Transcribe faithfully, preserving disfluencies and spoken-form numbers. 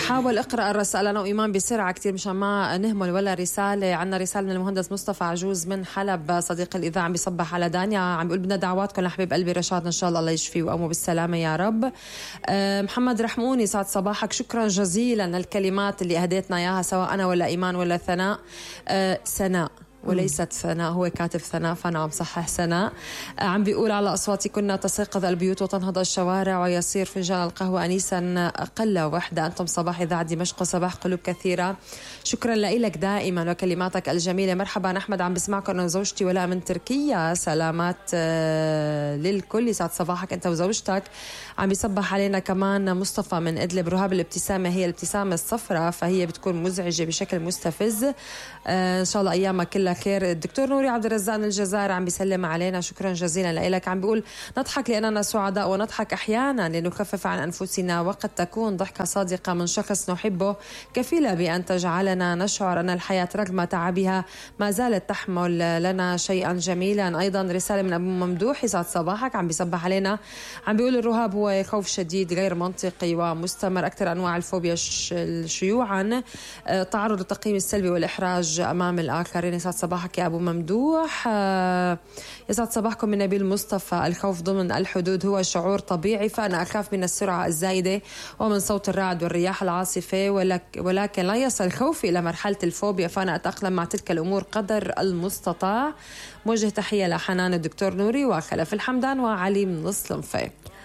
حاول اقرأ الرسالة أنا وإيمان بسرعة كتير مشان ما نهمل ولا رسالة. عنا رسالة من المهندس مصطفى عجوز من حلب صديق الإذاعة، عم بيصبح على دانيا، عم بيقول بدنا دعواتكم لحبيب قلبي رشاد إن شاء الله الله يشفيه وأمه بالسلامة يا رب. أه محمد رحموني سعد صباحك، شكرا جزيلا للكلمات اللي أهديتنا إياها سواء أنا ولا إيمان ولا ثناء. أه سناء وليست ثناء، هو كاتب ثناء فأنا عم صحح سناء. عم بيقول على أصواتي كنا تستيقظ البيوت وتنهض الشوارع ويصير فنجان القهوة أنيسا أقل وحدة. أنتم صباح إذاعة دمشق وصباح قلوب كثيرة. شكرا لك دائما وكلماتك الجميلة. مرحبا أحمد، عم بسمعكم أنا وزوجتي ولا من تركيا، سلامات للكل، يسعد صباحك أنت وزوجتك. عم بيصبح علينا كمان مصطفى من إدلب، رهاب الابتسامة هي الابتسامة الصفراء فهي بتكون مزعجة بشكل مستفز. إن شاء الله أيامك كلها خير. الدكتور نوري عبد الرزاق من الجزائر عم بيسلم علينا، شكرا جزيلا لك. عم بيقول نضحك لأننا سعداء ونضحك أحيانا لنخفف عن أنفسنا، وقد تكون ضحكة صادقة من شخص نحبه كفيلة بأن تجعلنا نشعر أن الحياة رغم تعبها ما زالت تحمل لنا شيئا جميلا. أيضا رسالة من أبو ممدوح يسعد صباحك، عم بيصبح علينا، عم بيقول الرهاب هو خوف شديد غير منطقي ومستمر، أكثر أنواع الفوبيا شيوعا تعرض للتقييم السلبي والإحراج أمام الآخرين. يسعد صباحك يا أبو ممدوح. يسعد صباحكم من نبيل مصطفى، الخوف ضمن الحدود هو شعور طبيعي، فأنا أخاف من السرعة الزايدة ومن صوت الرعد والرياح العاصفة، ولكن لا يصل خوفي إلى مرحلة الفوبيا، فأنا أتأقلم مع تلك الأمور قدر المستطاع. موجه تحية لحنان الدكتور نوري وخلف الحمدان وعلي من الصلنفة.